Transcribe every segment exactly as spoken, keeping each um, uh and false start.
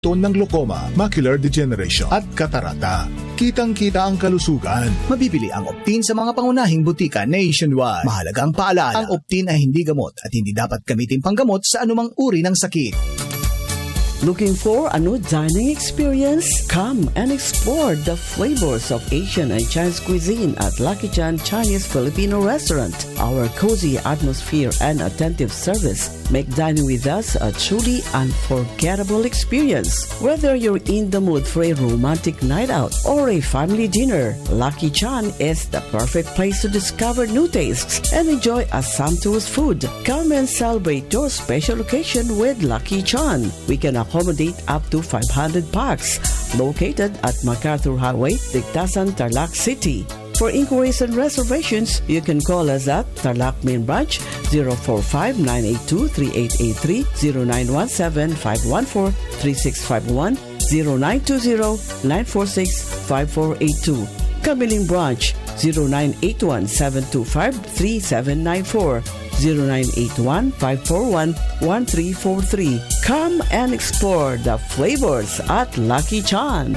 ng glaucoma, macular degeneration at katarata. Kitang-kita ang kalusugan. Mabibili ang Optin sa mga pangunahing butika nationwide. Mahalagang paalala, ang Optin ay hindi gamot at hindi dapat gamitin panggamot sa anumang uri ng sakit. Looking for a new dining experience? Come and explore the flavors of Asian and Chinese cuisine at Lucky Chan Chinese Filipino Restaurant. Our cozy atmosphere and attentive service make dining with us a truly unforgettable experience. Whether you're in the mood for a romantic night out or a family dinner, Lucky Chan is the perfect place to discover new tastes and enjoy a sumptuous food. Come and celebrate your special occasion with Lucky Chan. We can accommodate up to five hundred packs. Located at MacArthur Highway, Dictasan, Tarlac City. For inquiries and reservations, you can call us at Tarlac Main Branch zero four five, nine eight two, three eight eight three, zero nine one seven, five one four, three six five one, zero nine two zero, nine four six, five four eight two. Camiling Branch zero nine eight one, seven two five, three seven nine four, zero nine eight one, five four one, one three four three. Come and explore the flavors at Lucky Chan.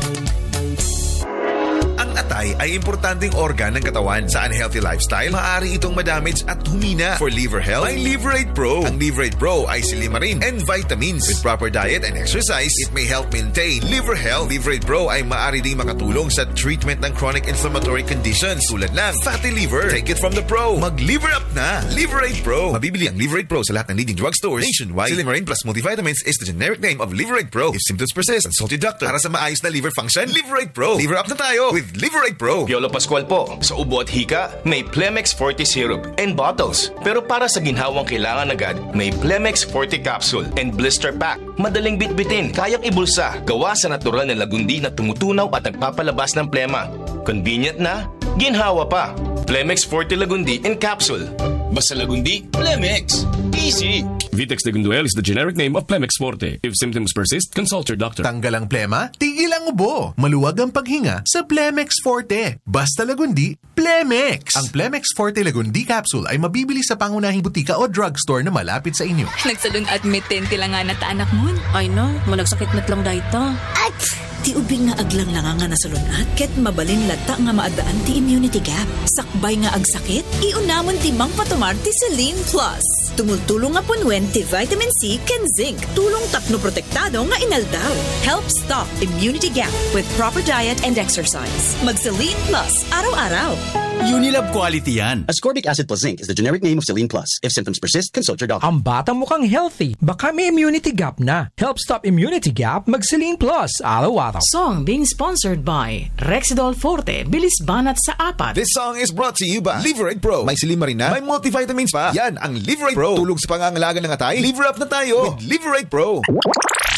Ang atay ay importanteng organ ng katawan. Sa unhealthy lifestyle, maaari itong madamage at humina. For liver health, may Liverate Pro. Ang Liverate Pro ay silimarin and vitamins. With proper diet and exercise, it may help maintain liver health. Liverate Pro ay maaari ding makatulong sa treatment ng chronic inflammatory conditions tulad ng fatty liver. Take it from the pro. Mag-liver up na. Liverate Pro. Mabibili ang Liverate Pro sa lahat ng leading drugstores nationwide. Silimarin plus multivitamins is the generic name of Liverate Pro. If symptoms persist, consult your doctor. Para sa maayos na liver function, Liverate Pro. Liver up na tayo with Liverate Pro. Piolo Pascual po. Sa ubo at hika, may Plemex forty syrup and bottles. Pero para sa ginhawang kailangan agad, may Plemex forty capsule and blister pack. Madaling bitbitin, kayang ibulsa. Gawa sa natural na lagundi na tumutunaw at nagpapalabas ng plema. Convenient na, ginhawa pa. Plemex forty Lagundi in capsule. Basta Lagundi, Plemex. Easy. Vitex Legunduel is the generic name of Plemex Forte. If symptoms persist, consult your doctor. Tanggal ang plema, tigil ang ubo. Maluwag ang paghinga sa Plemex Forte. Basta Lagundi, Plemex. Ang Plemex Forte Lagundi capsule ay mabibili sa pangunahing butika o drugstore na malapit sa inyo. Nagsalun at mitten tilangan at anak mo. Ay no, managsakit met lang dayta. At ti ubing nga aglang lang nga nasalunat, ket mabalin lata nga maadaan ti immunity gap. Sakbay nga agsakit, iunamon ti mang patumar ti Celine Plus. Tumultulong nga punwen ti vitamin C ken zinc. Tulong tapno protektado nga inaldaw. Help stop immunity gap with proper diet and exercise. Mag Celine Plus araw-araw. Unilab quality yan. Ascorbic acid plus zinc is the generic name of Celine Plus. If symptoms persist, consult your doctor. Ang bata mukhang healthy. Baka may immunity gap na. Help stop immunity gap, mag Celine Plus araw-araw. Song being sponsored by Rexidol Forte. Bilis banat sa apat. This song is brought to you by Liverate Pro. May silimarin na, may multivitamins pa. Yan ang Liverate Pro. Tulong sa pangangalaga ng atay. Liver up na tayo with Liverate Pro.